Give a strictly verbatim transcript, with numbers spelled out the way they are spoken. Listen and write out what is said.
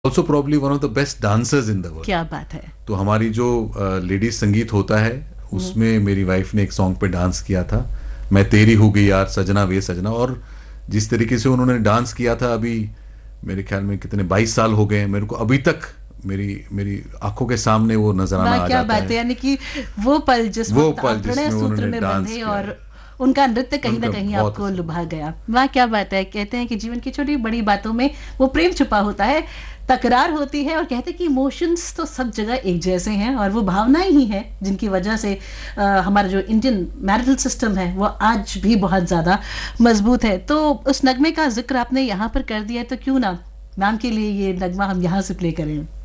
Also probably one of the best dancers in the world. क्या बात है। तो हमारी जो लेडीज संगीत होता है उसमें मेरी वाइफ ने एक सॉन्ग पे डांस किया था, मैं तेरी हो गई यार सजना वे सजना। और जिस तरीके से उन्होंने डांस किया था, अभी मेरे ख्याल में कितने बाईस साल हो गए हैं, मेरे को अभी तक मेरी मेरी आंखों के सामने वो नजराना आ क्या जाता बात है। यानी कि वो पल जिस वो वक्त पल आप प्रणय जिसमें सूत्र उन्होंने में डांस बंधे किया और है। उनका नृत्य कहीं ना उनका कहीं बहुत आपको अच्छा। लुभा गया। वाह क्या बात है। कहते हैं कि जीवन की छोटी बड़ी बातों में वो प्रेम छुपा होता है, तकरार होती है, और कहते हैं कि इमोशंस तो सब जगह एक जैसे हैं और वो भावनाएं ही हैं जिनकी वजह से अ, हमारा जो इंडियन मैरिटल सिस्टम है वो आज भी बहुत ज़्यादा मजबूत है। तो उस नगमे का जिक्र आपने यहाँ पर कर दिया है, तो क्यों ना मैम के लिए ये नगमा हम यहाँ से प्ले करें।